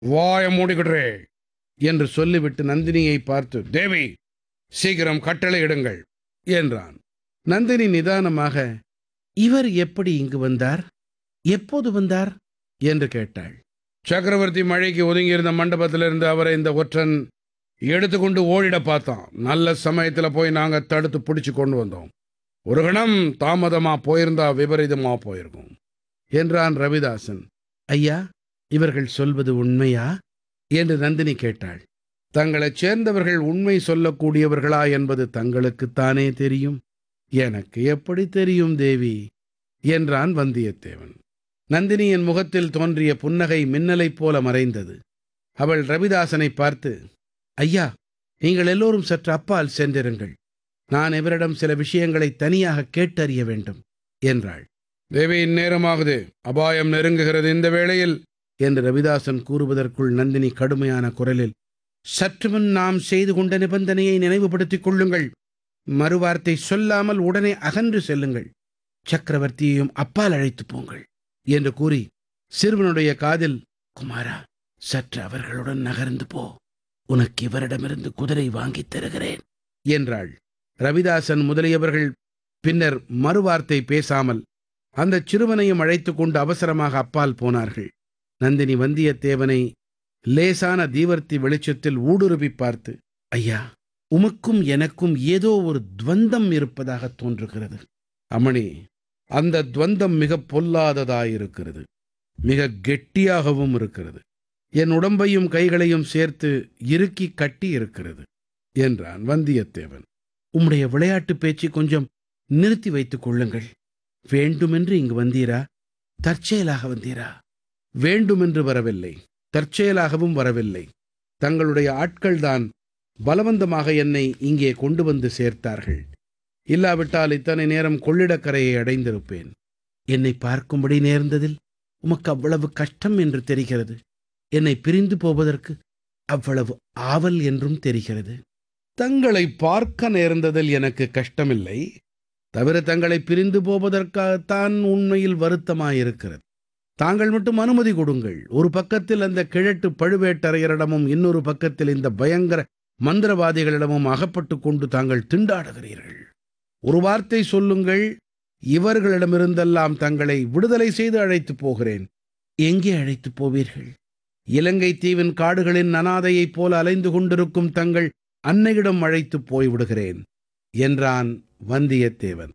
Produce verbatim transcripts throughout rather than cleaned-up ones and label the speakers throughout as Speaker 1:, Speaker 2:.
Speaker 1: வாய மூடிக்கிடுறே என்று சொல்லிவிட்டு நந்தினியை பார்த்து, தேவி, சீக்கிரம் கட்டளை இடுங்கள் என்றான். நந்தினி நிதானமாக, இவர் எப்படி இங்கு வந்தார், எப்போது வந்தார் என்று கேட்டாள். சக்கரவர்த்தி மழைக்கு ஒதுங்கியிருந்த மண்டபத்திலிருந்து அவரை இந்த ஒற்றன் எடுத்துக்கொண்டு ஓடிட பார்த்தான். நல்ல சமயத்துல போய் நாங்க தடுத்து பிடிச்சு கொண்டு வந்தோம். ஒரு கணம் தாமதமா போயிருந்தா விபரீதமா போயிருக்கும் என்றான் ரவிதாசன். ஐயா, இவர்கள் சொல்வது உண்மையா என்று நந்தினி கேட்டாள். தங்களைச் சேர்ந்தவர்கள் உண்மை சொல்லக்கூடியவர்களா என்பது தங்களுக்குத்தானே தெரியும். எனக்கு எப்படி தெரியும் தேவி என்றான் வந்தியத்தேவன். நந்தினியின் முகத்தில் தோன்றிய புன்னகை மின்னலைப் போல மறைந்தது. அவள் ரவிதாசனை பார்த்து, ஐயா, நீங்கள் எல்லோரும் சற்று அப்பால் சென்றிருங்கள். நான் இவரிடம் சில விஷயங்களை தனியாக கேட்டறிய வேண்டும் என்றாள். தேவி, இந்நேரமாகுது, அபாயம் நெருங்குகிறது இந்த வேளையில் என்று ரவிதாசன் கூறுவதற்குள் நந்தினி கடுமையான குரலில், சற்றுமுன் நாம் செய்து கொண்ட நிபந்தனையை நினைவுபடுத்திக் கொள்ளுங்கள். மறுவார்த்தை சொல்லாமல் உடனே அகன்று செல்லுங்கள். சக்கரவர்த்தியையும் அப்பால் அழைத்து போங்கள் என்று கூறி சிறுவனுடைய காதில், குமாரா, சற்று அவர்களுடன் நகர்ந்து போ, உனக்கு இவரிடமிருந்து குதிரை வாங்கித் தருகிறேன் என்றாள். ரவிதாசன் முதலியவர்கள் பின்னர் மறுவார்த்தை பேசாமல் அந்த சிறுவனையும் அழைத்து கொண்டு அவசரமாக அப்பால் போனார்கள். நந்தினி வந்தியத்தேவனை லேசான தீவர்த்தி வெளிச்சத்தில் ஊடுருவி பார்த்து, ஐயா, உமக்கும் எனக்கும் ஏதோ ஒரு துவந்தம் இருப்பதாக தோன்றுகிறது. அமணி, அந்த துவந்தம் மிக பொல்லாததாயிருக்கிறது, மிக கெட்டியாகவும் இருக்கிறது. என் உடம்பையும் கைகளையும் சேர்த்து இறுக்கி கட்டி இருக்கிறது என்றான் வந்தியத்தேவன். உம்முடைய விளையாட்டு பேச்சு கொஞ்சம் நிறுத்தி வைத்துக் கொள்ளுங்கள். வேண்டுமென்று இங்கு வந்தீரா, தற்செயலாக வந்தீரா? வேண்டுமென்று வரவில்லை, தற்செயலாகவும் வரவில்லை. தங்களுடைய ஆட்கள்தான் பலவந்தமாக என்னை இங்கே கொண்டு வந்து சேர்த்தார்கள். இல்லாவிட்டால் இத்தனை நேரம் கொள்ளிடக்கரையை அடைந்திருப்பேன். என்னை பார்க்கும்படி நேர்ந்ததில் உமக்கு அவ்வளவு கஷ்டம் என்று தெரிகிறது. என்னை பிரிந்து போவதற்கு அவ்வளவு ஆவல் என்றும் தெரிகிறது. தங்களை பார்க்க நேர்ந்ததில் எனக்கு கஷ்டமில்லை, தவிர தங்களை பிரிந்து போவதற்காகத்தான் உண்மையில் வருத்தமாயிருக்கிறது. தாங்கள் மட்டும் அனுமதி கொடுங்கள். ஒரு பக்கத்தில் அந்த கிழட்டு பழுவேட்டரையரிடமும் இன்னொரு பக்கத்தில் இந்த பயங்கர மந்திரவாதிகளிடமும் அகப்பட்டு கொண்டு தாங்கள் திண்டாடுகிறீர்கள். ஒரு வார்த்தை சொல்லுங்கள், இவர்களிடமிருந்தெல்லாம் தங்களை விடுதலை செய்து அழைத்து போகிறேன். எங்கே அழைத்து போவீர்கள்? இலங்கை தீவின் காடுகளின் அனாதையைப் போல அலைந்து கொண்டிருக்கும் தங்கள் அன்னையிடம் அழைத்து போய்விடுகிறேன் என்றான் வந்தியத்தேவன்.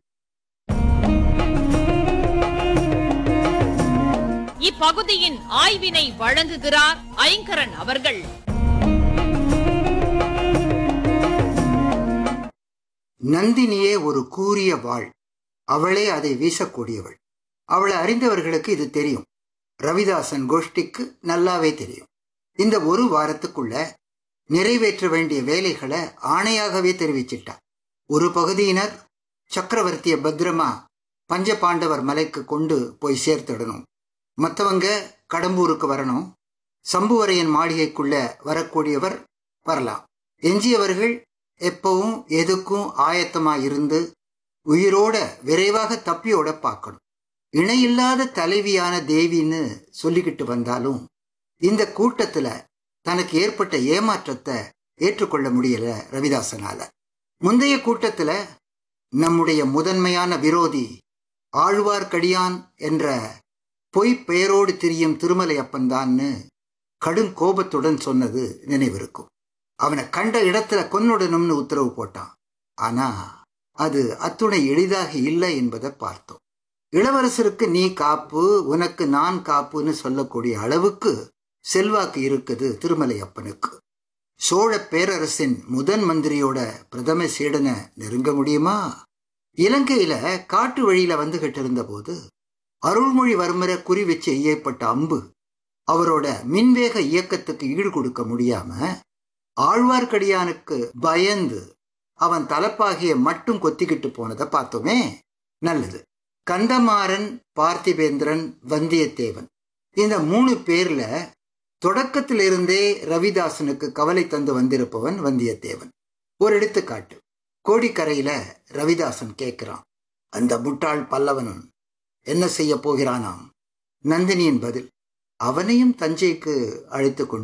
Speaker 2: இப்பகுதியின் ஆய்வினை வழங்குகிறார் ஐங்கரன் அவர்கள்.
Speaker 3: நந்தினியே ஒரு கூரிய வாள், அவளே அதை வீசக்கூடியவள். அவளை அறிந்தவர்களுக்கு இது தெரியும். ரவிதாசன் கோஷ்டிக்கு நல்லாவே தெரியும். இந்த ஒரு வாரத்துக்குள்ள நிறைவேற்ற வேண்டிய வேலைகளை ஆணையாகவே தெரிவிச்சிட்டா. ஒரு பகுதியினர் சக்கரவர்த்திய பத்திரமா பஞ்சபாண்டவர் மலைக்கு கொண்டு போய் சேர்த்திடணும். மற்றவங்க கடம்பூருக்கு வரணும். சம்புவரையன் மாளிகைக்குள்ள வரக்கூடியவர் வரலாம். எஞ்சியவர்கள் எப்பவும் எதுக்கும் ஆயத்தமா இருந்து உயிரோட விரைவாக தப்பியோட பார்க்கணும். இணையில்லாத தலைவியான தேவின்னு சொல்லிக்கிட்டு வந்தாலும் இந்த கூட்டத்துல தனக்கு ஏற்பட்ட ஏமாற்றத்தை ஏற்றுக்கொள்ள முடியல ரவிதாசனால. முந்தைய கூட்டத்துல நம்முடைய முதன்மையான விரோதி ஆழ்வார்க்கடியான் என்ற பொய் பெயரோடு திரியும் திருமலை அப்பன்தான்னு கடும் கோபத்துடன் சொன்னது நினைவிருக்கும். அவனை கண்ட இடத்துல கொன்னுடணும்னு உத்தரவு போட்டான். ஆனா அது அத்துணை எளிதாக இல்லை என்பதை பார்த்தோம். இளவரசருக்கு நீ காப்பு, உனக்கு நான் காப்புன்னு சொல்லக்கூடிய அளவுக்கு செல்வாக்கு இருக்குது திருமலை அப்பனுக்கு. சோழ பேரரசின் முதன் மந்திரியோட பிரதம சீடனை நெருங்க முடியுமா? இலங்கையில காட்டு வழியில வந்துகிட்டு இருந்த போது அருள்மொழிவர்மரை குறி வச்சு எய்யப்பட்ட அம்பு அவரோட மின்வேக இயக்கத்துக்கு ஈடு கொடுக்க முடியாம ஆழ்வார்க்கடியானுக்கு பயந்து அவன் தலப்பாகிய மட்டும் கொத்திக்கிட்டு போனதை பார்த்தோமே. நல்லது. கந்தமாறன், பார்த்திபேந்திரன், வந்தியத்தேவன், இந்த மூணு பேர்ல தொடக்கத்திலிருந்தே ரவிதாசனுக்கு கவலை தந்து வந்திருப்பவன் வந்தியத்தேவன். ஒரு எடுத்துக்காட்டு. கோடிக்கரையில ரவிதாசன் கேட்கிறான், அந்த முட்டாள் பல்லவனும் என்ன செய்ய போகிறானாம்? நந்தினியின் பதில், அவனையும் தஞ்சைக்கு அழைத்து கொண்டு